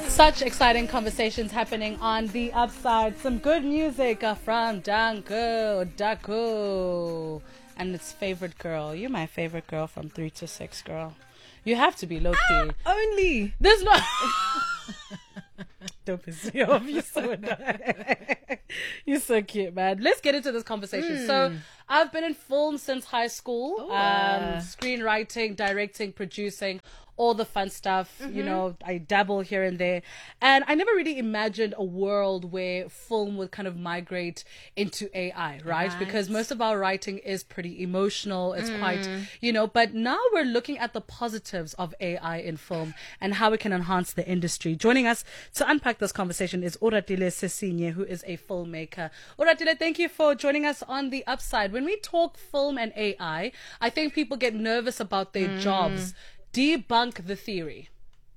Such exciting conversations happening on the upside. Some good music from Danko Daku and its favorite girl. You're my favorite girl from 3 to 6, girl. You have to be low key. Only. There's no. Don't piss me off. You're so annoying. You're so cute, man. Let's get into this conversation. So, I've been in film since high school. Screenwriting, directing, producing, all the fun stuff. You know, I dabble here and there. And I never really imagined a world where film would kind of migrate into AI, right? Because most of our writing is pretty emotional. It's quite, you know, but now we're looking at the positives of AI in film and how it can enhance the industry. Joining us to unpack this conversation is Oratile Sesinye, who is a filmmaker. Oratile, thank you for joining us on The Upside. When we talk film and AI, I think people get nervous about their jobs. Debunk the theory.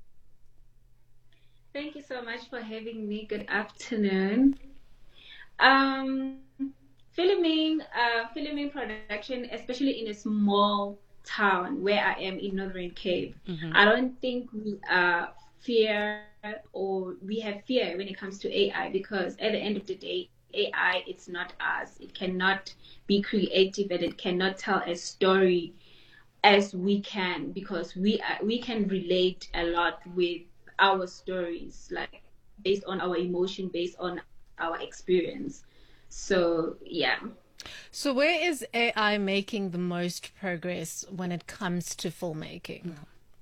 Thank you so much for having me. Good afternoon. Filming production, especially in a small town where I am in Northern Cape, I don't think we have fear when it comes to AI, because at the end of the day, AI, it's not us. It cannot be creative and it cannot tell a story as we can, because we can relate a lot with our stories, like based on our emotion, based on our experience. So yeah. So where is AI making the most progress when it comes to filmmaking?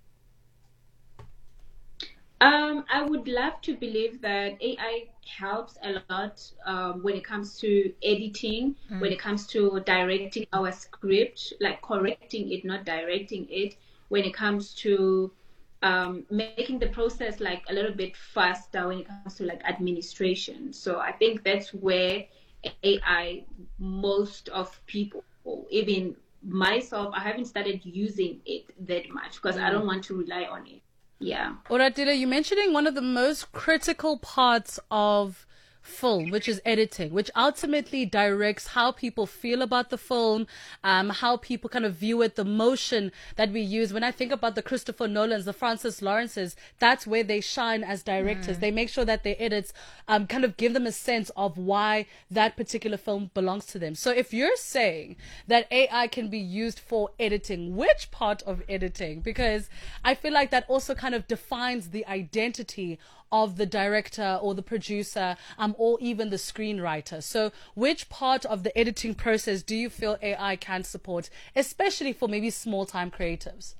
I would love to believe that AI helps a lot when it comes to editing, when it comes to directing our script, like correcting it, not directing it, when it comes to making the process like a little bit faster when it comes to like administration. So I think that's where AI, most of people, even myself, I haven't started using it that much because I don't want to rely on it. Yeah. Oratile, you're mentioning one of the most critical parts of film, which is editing, which ultimately directs how people feel about the film, how people kind of view it, the motion that we use. When I think about the Christopher Nolans, the Francis Lawrences, that's where they shine as directors. They make sure that their edits kind of give them a sense of why that particular film belongs to them. So if you're saying that AI can be used for editing, which part of editing? Because I feel like that also kind of defines the identity of the director or the producer, or even the screenwriter. So which part of the editing process do you feel AI can support, especially for maybe small-time creatives?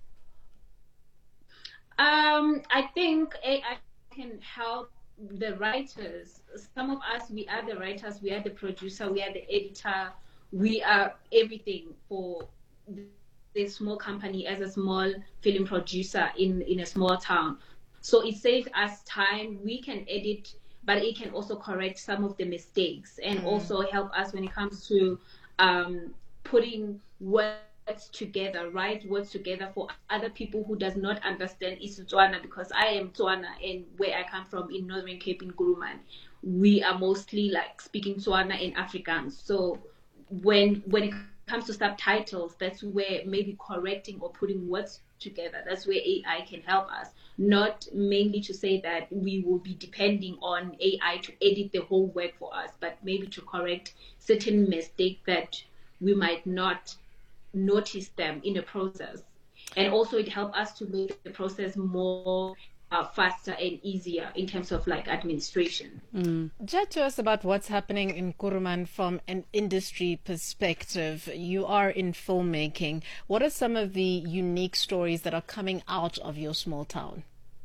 I think AI can help the writers. Some of us, we are the writers, we are the producer, we are the editor, we are everything for this small company as a small film producer in a small town. So it saves us time. We can edit, but it can also correct some of the mistakes and also help us when it comes to putting words together, right words together for other people who does not understand isiTswana, because I am Tswana, and where I come from in Northern Cape in Kuruman, we are mostly like speaking Tswana in Afrikaans. So when it comes to subtitles, that's where maybe correcting or putting words together, that's where AI can help us. Not mainly to say that we will be depending on AI to edit the whole work for us, but maybe to correct certain mistakes that we might not notice them in the process. And also it helps us to make the process more faster and easier in terms of like administration. Chat to us about what's happening in Kuruman from an industry perspective. You are in filmmaking. What are some of the unique stories that are coming out of your small town?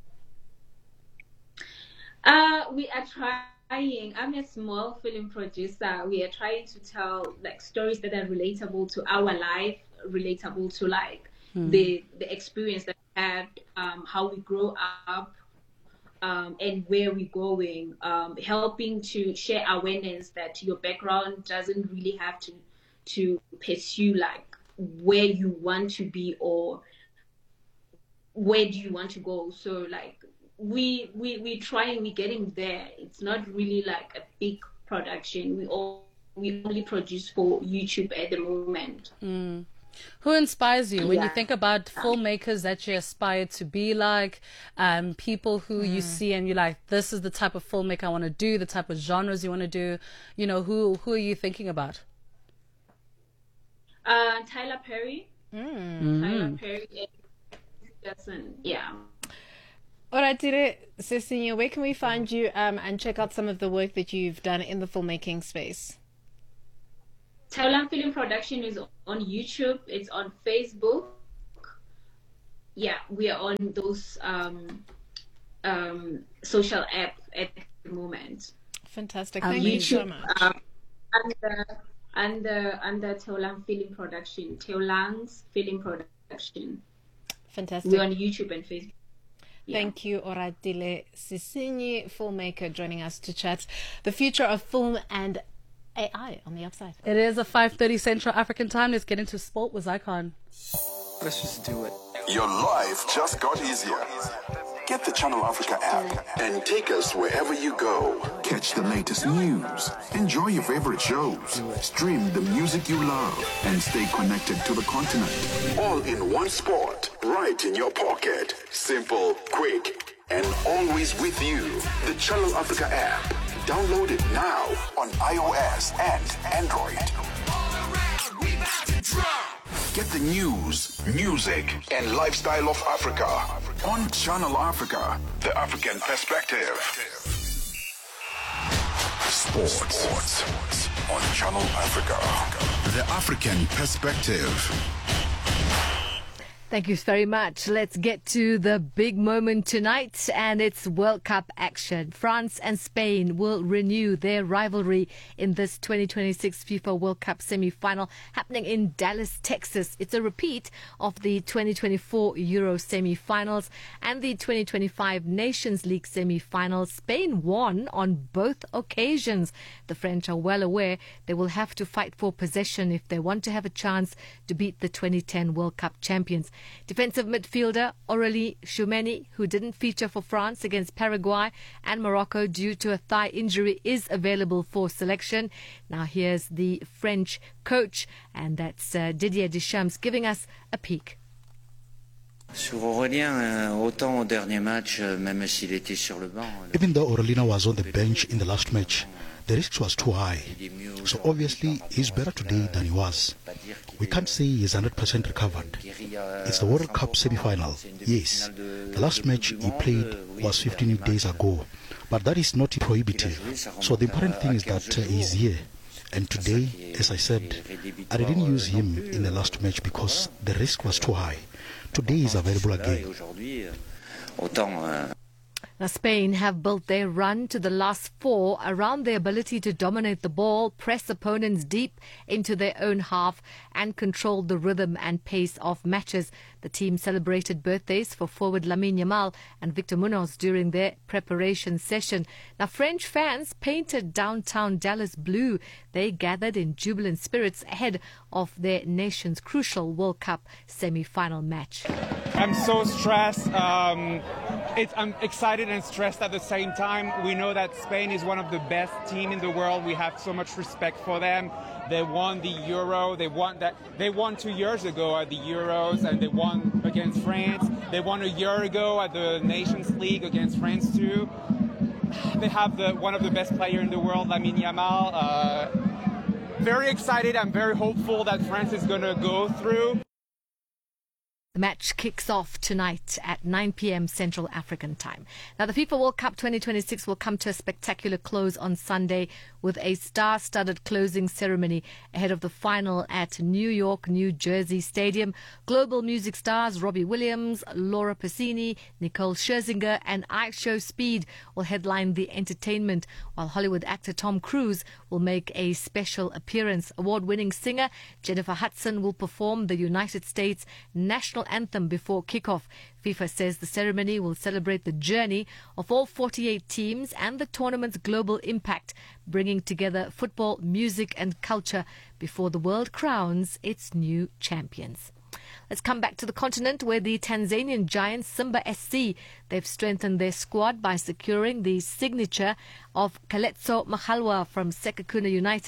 We are trying. I'm a small film producer. We are trying to tell like stories that are relatable to our life, relatable to like the experience that we had, how we grow up, and where we're going, helping to share awareness that your background doesn't really have to pursue like where you want to be or where do you want to go. So like we trying, we're getting there. It's not really like a big production. We only produce for YouTube at the moment. Who inspires you when you Yeah. think about filmmakers that you aspire to be like, people who you see and you're like, this is the type of filmmaker I want to do, the type of genres you want to do, who are you thinking about? Tyler Perry. Tyler Perry and Jackson. Yeah. All right, Tire Sisinyo, where can we find you and check out some of the work that you've done in the filmmaking space? Taulan Film Production is on YouTube. It's on Facebook. Yeah, we are on those social apps at the moment. Fantastic. Thank you so YouTube, much. under Taulan Film Production, Taulang's Film Production. Fantastic. We're on YouTube and Facebook. Yeah. Thank you, Oratile Sisinyi, filmmaker, joining us to chat the future of film and AI on the upside. It is a 5:30 Central African time. Let's get into sport with Icon. Let's just do it. Your life just got easier. Get the Channel Africa app and take us wherever you go. Catch the latest news, enjoy your favorite shows, stream the music you love, and stay connected to the continent. All in one spot, right in your pocket. Simple, quick, and always with you. The Channel Africa app. Download it now on iOS and Android. Get the news, music, and lifestyle of Africa on Channel Africa, the African perspective. Sports on Channel Africa, the African perspective. Thank you very much. Let's get to the big moment tonight, and it's World Cup action. France and Spain will renew their rivalry in this 2026 FIFA World Cup semi-final happening in Dallas, Texas. It's a repeat of the 2024 Euro semi-finals and the 2025 Nations League semi-finals. Spain won on both occasions. The French are well aware they will have to fight for possession if they want to have a chance to beat the 2010 World Cup champions. Defensive midfielder Aurélie Tchouameni, who didn't feature for France against Paraguay and Morocco due to a thigh injury, is available for selection. Now here's the French coach, and that's Didier Deschamps, giving us a peek. Sur Aurélien, autant au dernier match, même s'il était sur le banc. Even though Aurélien was on the bench in the last match, the risk was too high. So obviously he's better today than he was. We can't say he's 100% recovered. It's the World Cup semi-final. Yes, the last match he played was 15 days ago, but that is not prohibitive. So the important thing is that he's here. And today, as I said, I didn't use him in the last match because the risk was too high. Today he's available again. Now, Spain have built their run to the last four around their ability to dominate the ball, press opponents deep into their own half, and control the rhythm and pace of matches. The team celebrated birthdays for forward Lamine Yamal and Victor Munoz during their preparation session. Now, French fans painted downtown Dallas blue. They gathered in jubilant spirits ahead of their nation's crucial World Cup semi-final match. I'm so stressed. I'm excited and stressed at the same time. We know that Spain is one of the best teams in the world. We have so much respect for them. They won the Euro. They won 2 years ago at the Euros, and they won against France. They won a year ago at the Nations League against France too. They have one of the best players in the world, Lamine Yamal. Very excited. I'm very hopeful that France is going to go through. The match kicks off tonight at 9 p.m. Central African time. Now, the FIFA World Cup 2026 will come to a spectacular close on Sunday with a star-studded closing ceremony ahead of the final at New York, New Jersey Stadium. Global music stars Robbie Williams, Laura Pausini, Nicole Scherzinger, and IShowSpeed will headline the entertainment, while Hollywood actor Tom Cruise will make a special appearance. Award-winning singer Jennifer Hudson will perform the United States national anthem before kickoff. FIFA says the ceremony will celebrate the journey of all 48 teams and the tournament's global impact, bringing together football, music and culture before the world crowns its new champions. Let's come back to the continent where the Tanzanian giants Simba SC, they've strengthened their squad by securing the signature of Kaletso Mahalwa from Sekhukhune United.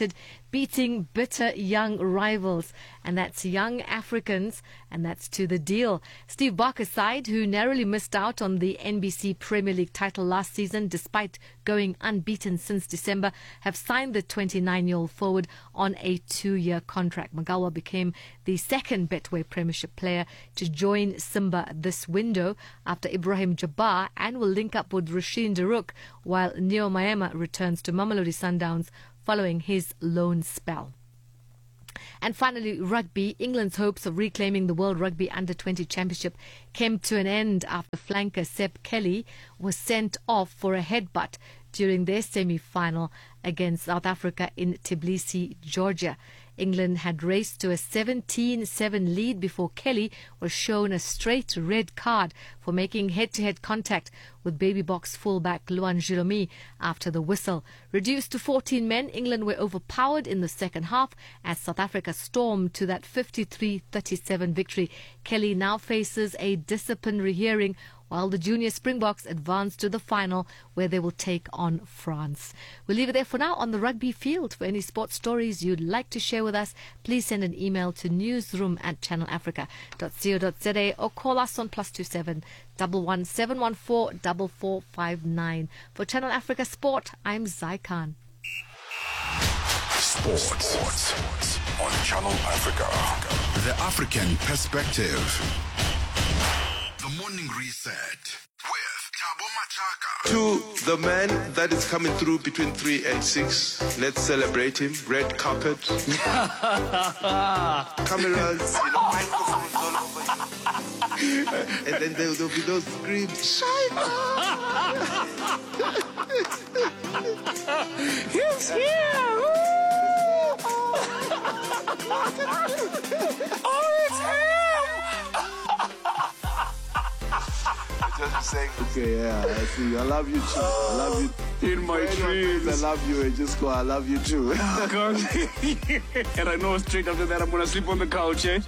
beating bitter young rivals. And that's young Africans, and that's to the deal. Steve Barker's side, who narrowly missed out on the NBC Premier League title last season despite going unbeaten since December, have signed the 29-year-old forward on a 2-year contract. Magawa became the second Betway Premiership player to join Simba this window after Ibrahim Jabbar, and will link up with Rasheen Daruk while Neo Maema returns to Mamelodi Sundowns following his loan spell. And finally, rugby. England's hopes of reclaiming the World Rugby Under-20 Championship came to an end after flanker Seb Kelly was sent off for a headbutt during their semi-final against South Africa in Tbilisi, Georgia. England had raced to a 17-7 lead before Kelly was shown a straight red card for making head-to-head contact with baby box fullback Luan Jiromi after the whistle. Reduced to 14 men, England were overpowered in the second half as South Africa stormed to that 53-37 victory. Kelly now faces a disciplinary hearing while the junior Springboks advance to the final where they will take on France. We'll leave it there for now on the rugby field. For any sports stories you'd like to share with us, please send an email to newsroom@channelafrica.co.za or call us on +27 11 714 4459. For Channel Africa Sport, I'm Zai Khan. Sports on Channel Africa. The African Perspective. The Morning Reset with Thabo Machaka. To the man that is coming through between 3 and 6, let's celebrate him. Red carpet. Cameras, microphones all over you. And then there'll be those screams. He's here! Oh, it's him! Just saying, okay, yeah, I see. I love you too. I love you. In my dreams. I love you, and just go, I love you too. And I know straight after that I'm going to sleep on the couch, eh?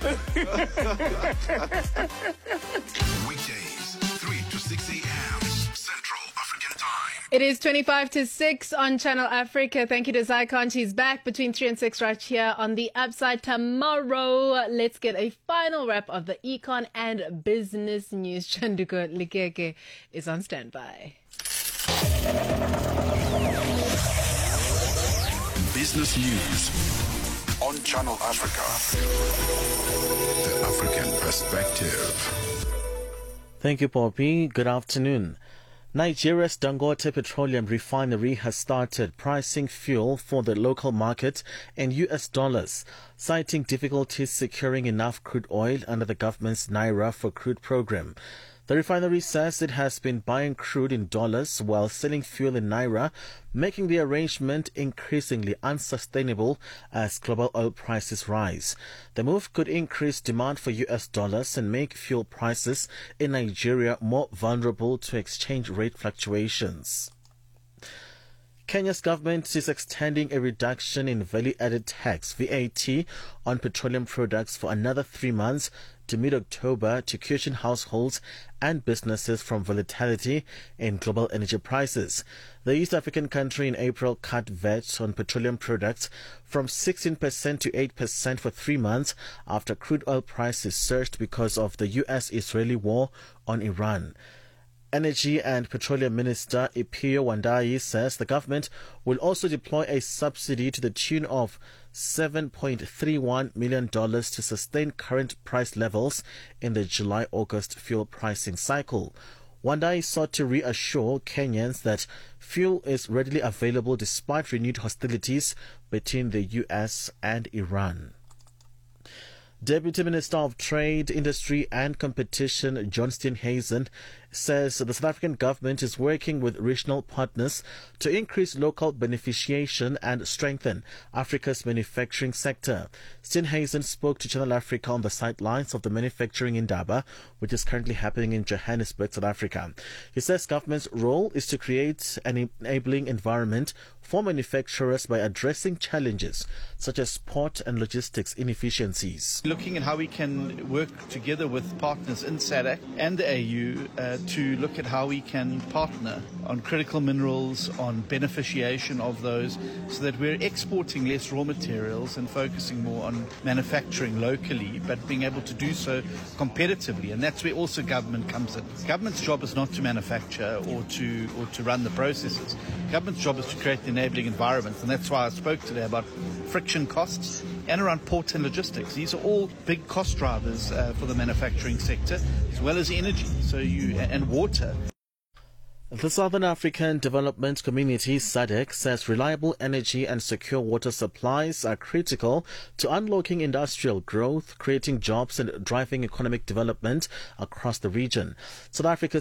Weekdays, 3 to 6 a.m. Central African Time. It is 25 to 6 on Channel Africa. Thank you to Zai Khan. She's back between 3 and 6 right here on The Upside tomorrow. Let's get a final wrap of the econ and business news. Chanduko Likeke is on standby. Business news on Channel Africa. The African Perspective. Thank you, Poppy. Good afternoon. Nigeria's Dangote Petroleum Refinery has started pricing fuel for the local market in US dollars, citing difficulties securing enough crude oil under the government's Naira for Crude program. The refinery says it has been buying crude in dollars while selling fuel in Naira, making the arrangement increasingly unsustainable as global oil prices rise. The move could increase demand for US dollars and make fuel prices in Nigeria more vulnerable to exchange rate fluctuations. Kenya's government is extending a reduction in value-added tax, VAT, on petroleum products for another 3 months to mid-October to cushion households and businesses from volatility in global energy prices. The East African country in April cut VAT on petroleum products from 16% to 8% for 3 months after crude oil prices surged because of the US-Israeli war on Iran. Energy and Petroleum Minister Ipio Wandai says the government will also deploy a subsidy to the tune of $7.31 million to sustain current price levels in the July-August fuel pricing cycle. Wandai sought to reassure Kenyans that fuel is readily available despite renewed hostilities between the US and Iran. Deputy Minister of Trade, Industry and Competition, John Steenhuisen, says the South African government is working with regional partners to increase local beneficiation and strengthen Africa's manufacturing sector. Steenhuisen spoke to Channel Africa on the sidelines of the Manufacturing Indaba, which is currently happening in Johannesburg, South Africa. He says government's role is to create an enabling environment for manufacturers by addressing challenges such as port and logistics inefficiencies. Looking at how we can work together with partners in SADC and the AU to look at how we can partner on critical minerals, on beneficiation of those, so that we're exporting less raw materials and focusing more on manufacturing locally, but being able to do so competitively. And that's where also government comes in. Government's job is not to manufacture or to run the processes. Government's job is to create the enabling environments, and that's why I spoke today about friction costs and around port and logistics. These are all big cost drivers for the manufacturing sector, as well as energy and water. The Southern African Development Community, SADC, says reliable energy and secure water supplies are critical to unlocking industrial growth, creating jobs and driving economic development across the region. South Africa's